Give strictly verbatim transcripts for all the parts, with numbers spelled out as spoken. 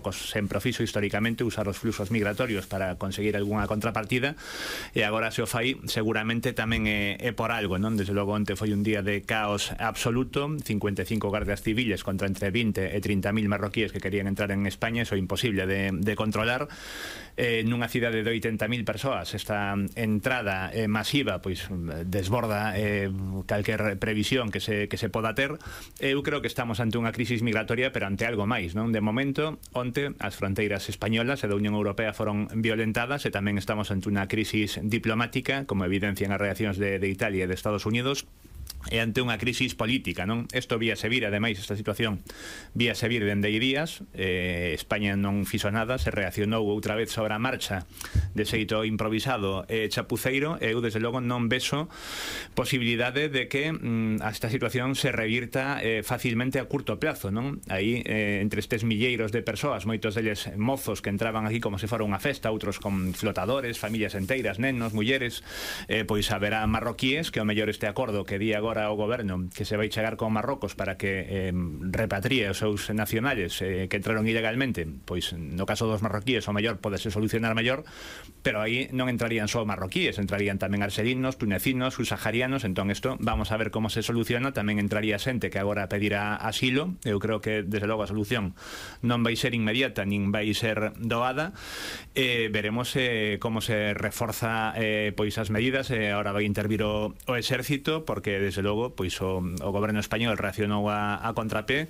Marrocos sempre o fixo históricamente usar os fluxos migratorios para conseguir algunha contrapartida, e agora se o fai seguramente tamén é, é por algo, non? Desde logo onte foi un día de caos absoluto, cincuenta e cinco guardias civiles contra entre vinte e trinta mil marroquíes que querían entrar en España, eso é imposible de, de controlar. Eh, nunha cidade de oitenta mil persoas esta entrada eh, masiva pois desborda eh, calquer previsión que se, que se poda ter. Eu creo que estamos ante unha crisis migratoria, pero ante algo máis, non? De momento, onte as fronteiras españolas e da Unión Europea foron violentadas, e tamén estamos ante unha crisis diplomática, como evidencian as reaccións de, de Italia e de Estados Unidos, e ante unha crisis política, non? Isto víase vir, ademais, esta situación víase vir dende hai días. eh, España non fixo nada, se reaccionou outra vez sobre a marcha de xeito improvisado e chapuceiro, e eu desde logo non vexo posibilidade de que mm, esta situación se revirta eh, facilmente a curto plazo, non? Aí, eh, entre estes milleiros de persoas, moitos deles mozos que entraban aquí como se fora unha festa, outros con flotadores, familias enteiras, nenos, mulleres, eh, pois haberá marroquíes que ao mellor este acordo que di agora o goberno que se vai chegar con Marrocos para que eh, repatrie os seus nacionales eh, que entraron ilegalmente, pois no caso dos marroquíes o mellor podese solucionar mellor, pero aí non entrarían só marroquíes, entrarían tamén arxelinos, tunecinos, subsaharianos. Entón isto vamos a ver como se soluciona. Tamén entraría xente que agora pedirá asilo. Eu creo que desde logo a solución non vai ser inmediata nin vai ser doada. eh, veremos eh, como se reforza eh, pois as medidas. eh, ahora vai intervir o, o exército, porque desde logo pois o, o goberno español reaccionou a, a contrapé.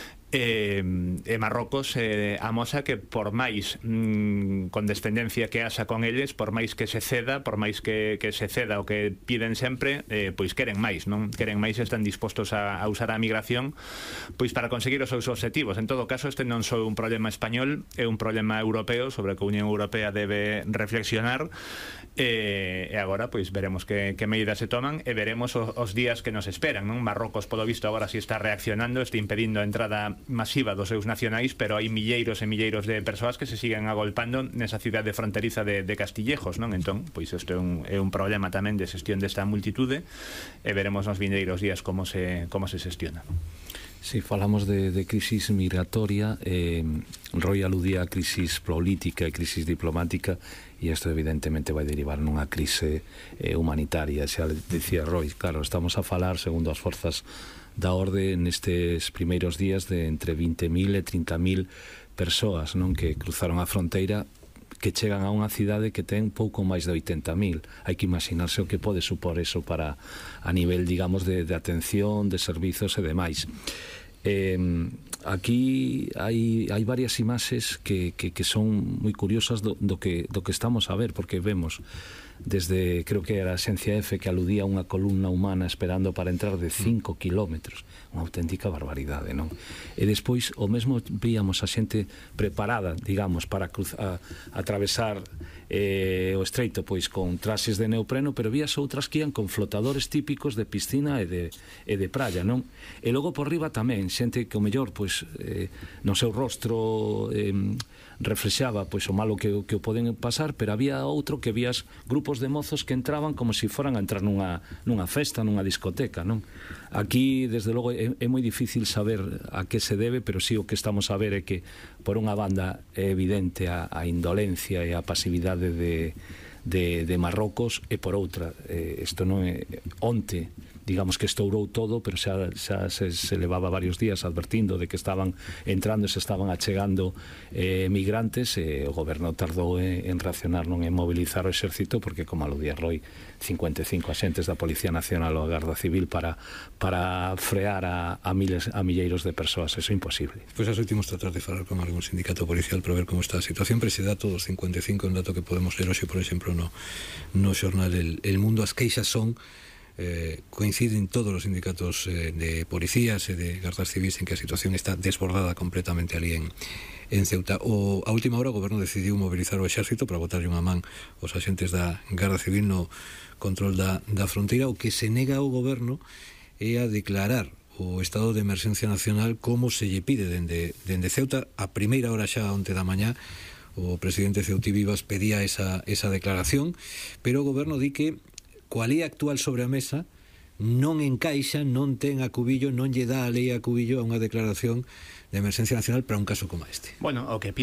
E, e Marrocos eh, amosa que por máis mm, condescendencia que haxa con eles, por máis que se ceda, por máis que, que se ceda o que piden sempre, eh, pois queren máis, non? Queren máis, están dispostos a, a usar a migración pois para conseguir os seus objetivos. En todo caso, este non só un problema español, é un problema europeo sobre o que a Unión Europea debe reflexionar. E, e agora pois veremos que, que medidas se toman, e veremos os, os días que nos esperan, non? Marrocos, polo visto, agora si está reaccionando, está impedindo a entrada masiva dos seus nacionais, pero hai milleiros e milleiros de persoas que se siguen agolpando nesa cidade fronteriza de, de Castillejos, non? Entón, pois isto é un, é un problema tamén de xestión desta multitude, e veremos nos vindeiros días como se, como se xestiona. Si falamos de, de crisis migratoria, eh, Roy aludía a crisis política e crisis diplomática, e isto evidentemente vai derivar nunha crise eh, humanitaria. Xa decía Roy, claro, estamos a falar, segundo as forzas da orde, nestes primeiros días de entre vinte mil e trinta mil persoas, non, que cruzaron a fronteira, que chegan a unha cidade que ten pouco máis de oitenta mil. Hai que imaginarse o que pode supor eso para a nivel, digamos, de, de atención, de servizos e demais. Eh, aquí hai, hai varias imaxes que, que, que son moi curiosas do, do, que, do que estamos a ver, porque vemos desde, creo que era a Xencia F, que aludía a unha columna humana esperando para entrar de cinco kilómetros, unha auténtica barbaridade, non? E despois o mesmo víamos a xente preparada, digamos, para cruzar, atravesar eh, o estreito, pois con traxes de neopreno, pero vías outras que ian con flotadores típicos de piscina e de, e de praia, non? E logo por riba tamén xente que o mellor, pois eh, no seu rostro eh, reflexaba pois o malo que, que o poden pasar, pero había outro que vías grupos de mozos que entraban como se si foran a entrar nunha, nunha festa, nunha discoteca, non? Aquí, desde logo, é, é moi difícil saber a que se debe, pero sí o que estamos a ver é que, por unha banda, é evidente a, a indolencia e a pasividade de, de, de Marrocos, e por outra, eh, isto non é onte, digamos que estourou todo, pero xa, xa se, se levaba varios días advertindo de que estaban entrando e se estaban achegando eh, migrantes, e o goberno tardou en, en reaccionar, non en mobilizar o exército, porque, como aludía Roy, cincuenta e cinco axentes da Policía Nacional ou a Garda Civil para, para frear a, a, miles, a milleiros de persoas. Eso é imposible. Pois as últimos tratar de falar con algún sindicato policial para ver como está a situación, pero ese dato dos cincuenta e cinco é un dato que podemos ler hoxe, por exemplo, no, no xornal El, El Mundo. As queixas son Eh, coinciden todos os sindicatos eh, de policías e de gardas civis en que a situación está desbordada completamente ali en, en Ceuta. O, a última hora o goberno decidiu mobilizar o exército para botarlle unha man aos axentes da Garda Civil no control da, da fronteira. O que se nega ao goberno é a declarar o estado de emerxencia nacional como se lle pide dende, dende Ceuta. A primeira hora xa onte da mañá o presidente Ceutí Vivas pedía esa, esa declaración, pero o goberno di que coa lei actual sobre a mesa non encaixa, non ten a cubillo, non lle dá a lei a cubillo a unha declaración de emerxencia nacional para un caso como este. Bueno, o que